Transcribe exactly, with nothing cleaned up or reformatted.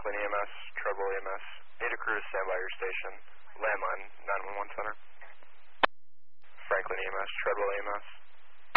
Franklin E M S, Treadwell E M S. Need a crew, stand by your station. Landline, nine one one center. Franklin E M S, Treadwell E M S.